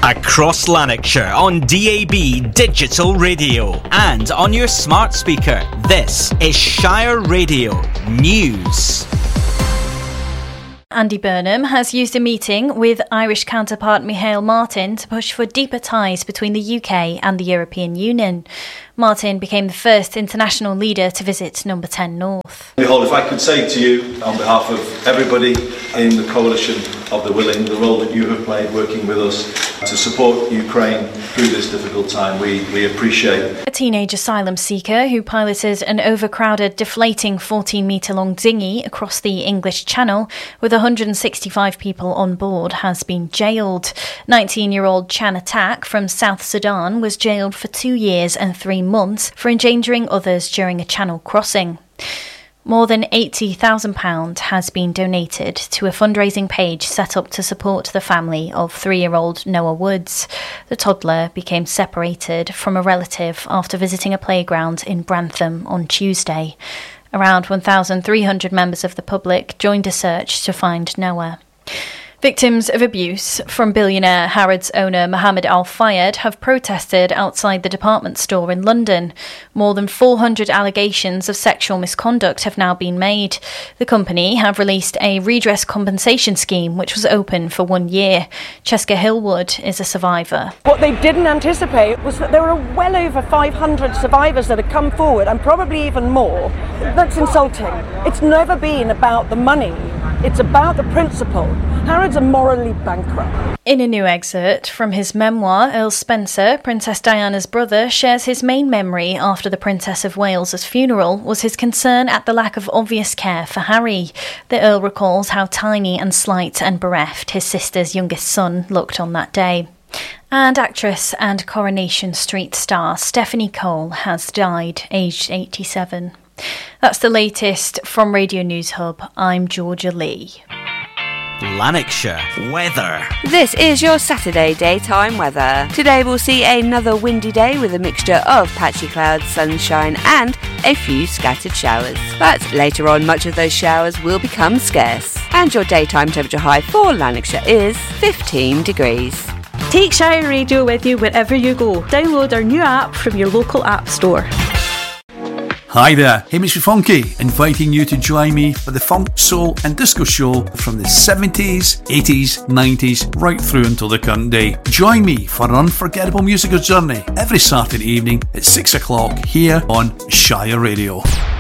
across Lanarkshire on DAB Digital Radio and on your smart speaker. This is Shire Radio News. Andy Burnham has used a meeting with Irish counterpart Micheál Martin to push for deeper ties between the UK and the European Union. Martin became the first international leader to visit Number 10 North. Micheál, if I could say to you, on behalf of everybody in the coalition of the willing, the role that you have played working with us to support Ukraine through this difficult time, we appreciate. A teenage asylum seeker who piloted an overcrowded, deflating 14-metre-long dinghy across the English Channel with 165 people on board has been jailed. 19-year-old Chan Atak from South Sudan was jailed for 2 years and 3 months for endangering others during a channel crossing. More than £80,000 has been donated to a fundraising page set up to support the family of 3-year-old Noah Woods. The toddler became separated from a relative after visiting a playground in Brantham on Tuesday. Around 1,300 members of the public joined a search to find Noah. Victims of abuse from billionaire Harrods owner Mohammed Al Fayed have protested outside the department store in London. More than 400 allegations of sexual misconduct have now been made. The company have released a redress compensation scheme which was open for 1 year. Cheska Hillwood is a survivor. What they didn't anticipate was that there were well over 500 survivors that had come forward, and probably even more. That's insulting. It's never been about the money. It's about the principle. Harrods are morally bankrupt. In a new excerpt from his memoir, Earl Spencer, Princess Diana's brother, shares his main memory after the Princess of Wales's funeral was his concern at the lack of obvious care for Harry. The Earl recalls how tiny and slight and bereft his sister's youngest son looked on that day. And actress and Coronation Street star Stephanie Cole has died, aged 87. That's the latest from Radio News Hub. I'm Georgia Lee. Lanarkshire weather. This is your Saturday daytime weather. Today we'll see another windy day with a mixture of patchy clouds, sunshine and a few scattered showers. But later on, much of those showers will become scarce. And your daytime temperature high for Lanarkshire is 15 degrees. Take Shire Radio with you wherever you go. Download our new app from your local app store. Hi there, Hamish Funky, inviting you to join me for the funk, soul and disco show from the 70s, 80s, 90s, right through until the current day. Join me for an unforgettable musical journey every Saturday evening at 6 o'clock here on Shire Radio.